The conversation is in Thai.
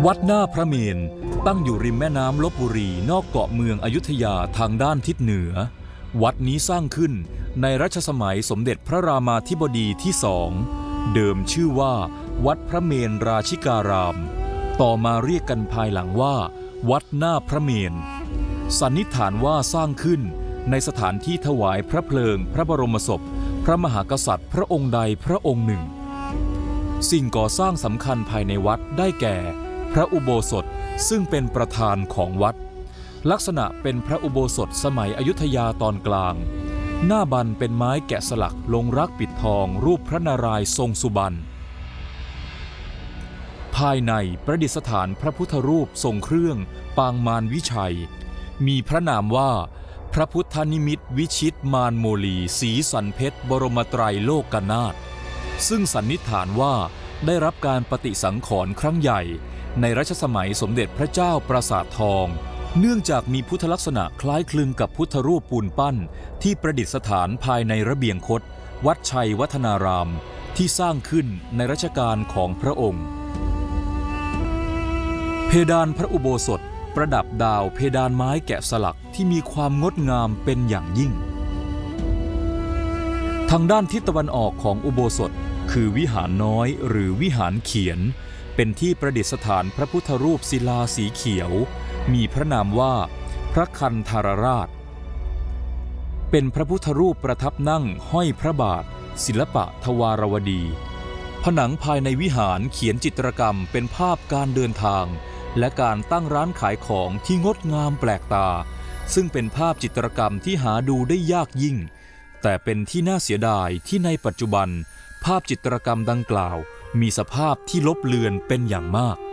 วัดหน้าพระเมรุตั้งอยู่ริมแม่น้ำลพบุรีนอกเกาะเมืองอยุธยาทางด้านทิศเหนือวัดนี้สร้างขึ้นในรัชสมัยสมเด็จพระรามาธิบดีที่สองเดิมชื่อว่าวัดพระเมรุราชิการามต่อมาเรียกกันภายหลังว่าวัดหน้าพระเมรุสันนิษฐานว่าสร้างขึ้นในสถานที่ถวายพระเพลิงพระบรมศพพระมหากษัตริย์พระองค์ใดพระองค์หนึ่งสิ่งก่อสร้างสำคัญภายในวัดได้แก่พระอุโบสถซึ่งเป็นประธานของวัดลักษณะเป็นพระอุโบสถสมัยอยุธยาตอนกลางหน้าบันเป็นไม้แกะสลักลงรักปิดทองรูปพระนารายณ์ทรงสุบรรณภายในประดิษฐานพระพุทธรูปทรงเครื่องปางมารวิชัยมีพระนามว่าพระพุทธนิมิตวิชิตมารโมลีศรีสันเพชรบรมไตรโลกนาถซึ่งสันนิษฐานว่าได้รับการปฏิสังขรณ์ครั้งใหญ่ในรัชสมัยสมเด็จพระเจ้าปราสาททองเนื่องจากมีพุทธลักษณะคล้ายคลึงกับพุทธรูปปูนปั้นที่ประดิษฐานภายในระเบียงคตวัดชัยวัฒนารามที่สร้างขึ้นในรัชกาลของพระองค์เพดานพระอุโบสถประดับดาวเพดานไม้แกะสลักที่มีความงดงามเป็นอย่างยิ่งทางด้านทิศตะวันออกของอุโบสถคือวิหารน้อยหรือวิหารเขียนเป็นที่ประดิษฐานพระพุทธรูปศิลาสีเขียวมีพระนามว่าพระคันธารราชเป็นพระพุทธรูปประทับนั่งห้อยพระบาทศิลปะทวารวดีผนังภายในวิหารเขียนจิตรกรรมเป็นภาพการเดินทางและการตั้งร้านขายของที่งดงามแปลกตาซึ่งเป็นภาพจิตรกรรมที่หาดูได้ยากยิ่งแต่เป็นที่น่าเสียดายที่ในปัจจุบันภาพจิตรกรรมดังกล่าวมีสภาพที่ลบเลือนเป็นอย่างมาก